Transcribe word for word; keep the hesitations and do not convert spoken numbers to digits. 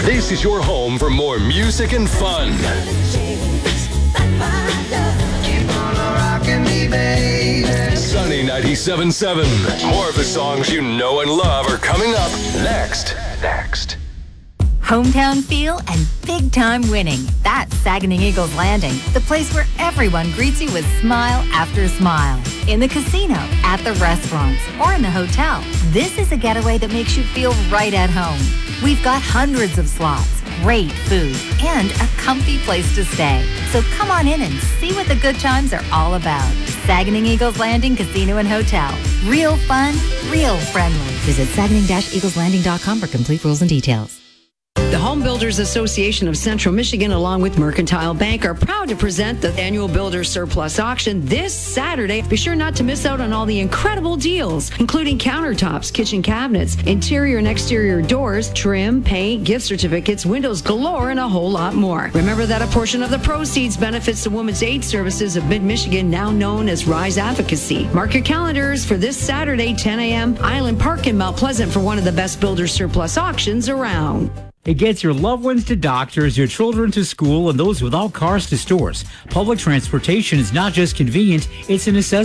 This is your home for more music and fun. Sunny ninety-seven point seven. More of the songs you know and love are coming up next. Next. Hometown feel and big-time winning. That's Saguenay Eagles Landing, the place where everyone greets you with smile after smile. In the casino, at the restaurants, or in the hotel, this is a getaway that makes you feel right at home. We've got hundreds of slots, great food, and a comfy place to stay. So come on in and see what the good times are all about. Saguenay Eagles Landing Casino and Hotel. Real fun, real friendly. Visit Saguenay Eagles Landing dot com for complete rules and details. The Home Builders Association of Central Michigan, along with Mercantile Bank, are proud to present the annual Builders Surplus Auction this Saturday. Be sure not to miss out on all the incredible deals, including countertops, kitchen cabinets, interior and exterior doors, trim, paint, gift certificates, windows galore, and a whole lot more. Remember that a portion of the proceeds benefits the Women's Aid Services of Mid-Michigan, now known as Rise Advocacy. Mark your calendars for this Saturday, ten a.m., Island Park in Mount Pleasant for one of the best Builders Surplus auctions around. It gets your loved ones to doctors, your children to school, and those without cars to stores. Public transportation is not just convenient, it's a necessity.